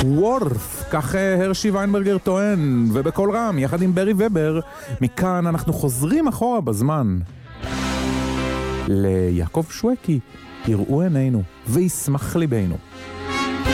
וורף, כך הרשי ויינברגר טוען, ובכל רם, יחד עם ברי ובר, מכאן אנחנו חוזרים אחורה בזמן. ליעקב שווקי, יראו עינינו, וישמח ליבנו.